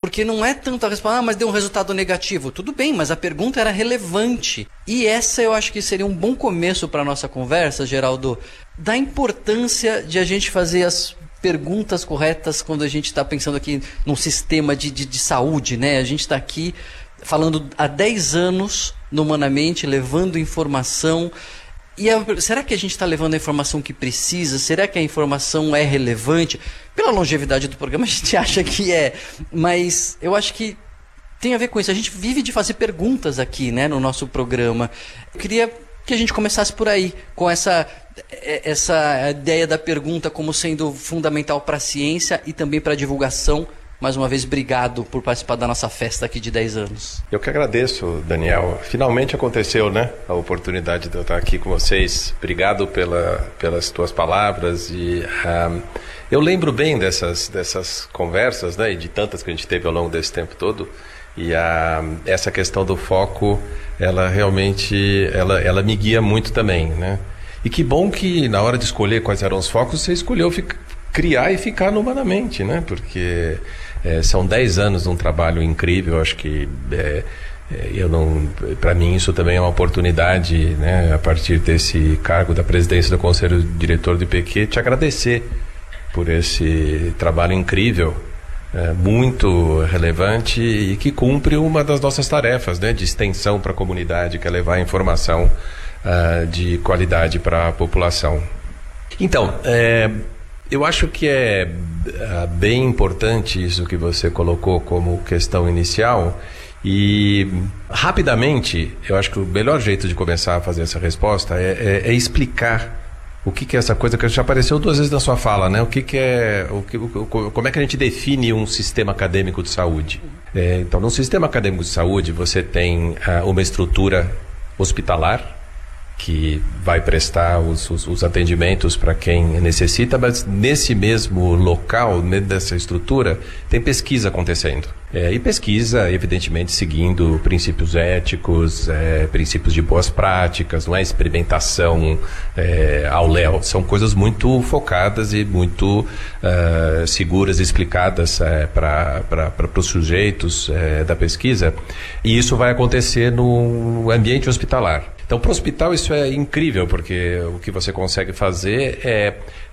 Porque não é tanto a resposta, mas deu um resultado negativo. Tudo bem, mas a pergunta era relevante. E essa eu acho que seria um bom começo para a nossa conversa, Geraldo, da importância de a gente fazer as perguntas corretas quando a gente está pensando aqui num sistema de saúde, né? A gente está aqui falando há 10 anos no Humanamente, levando informação. Será que a gente está levando a informação que precisa? Será que a informação é relevante? Pela longevidade do programa a gente acha que é, mas eu acho que tem a ver com isso. A gente vive de fazer perguntas aqui, né, no nosso programa. Eu queria que a gente começasse por aí, com essa ideia da pergunta como sendo fundamental para a ciência e também para a divulgação. Mais uma vez, obrigado por participar da nossa festa aqui de 10 anos. Eu que agradeço, Daniel. Finalmente aconteceu, né? A oportunidade de eu estar aqui com vocês. Obrigado pelas tuas palavras. E eu lembro bem dessas conversas, né? E de tantas que a gente teve ao longo desse tempo todo. E essa questão do foco, ela realmente ela me guia muito também, né? E que bom que na hora de escolher quais eram os focos, você escolheu criar e ficar no Humanamente, né? Porque são 10 anos de um trabalho incrível. Acho que para mim isso também é uma oportunidade, né? A partir desse cargo da presidência do Conselho Diretor do IPQ, te agradecer por esse trabalho incrível, muito relevante e que cumpre uma das nossas tarefas, né? De extensão para a comunidade, que é levar a informação de qualidade para a população. Então, eu acho que é bem importante isso que você colocou como questão inicial e, rapidamente, eu acho que o melhor jeito de começar a fazer essa resposta é explicar o que é essa coisa que já apareceu 2 vezes na sua fala, né? Como é que a gente define um sistema acadêmico de saúde? Então, no sistema acadêmico de saúde, você tem uma estrutura hospitalar, que vai prestar os atendimentos para quem necessita, mas nesse mesmo local, nessa estrutura, tem pesquisa acontecendo. E pesquisa, evidentemente, seguindo princípios éticos, princípios de boas práticas, não é experimentação ao léu. São coisas muito focadas e muito seguras, explicadas para os sujeitos da pesquisa. E isso vai acontecer no ambiente hospitalar. Então, para o hospital isso é incrível, porque o que você consegue fazer é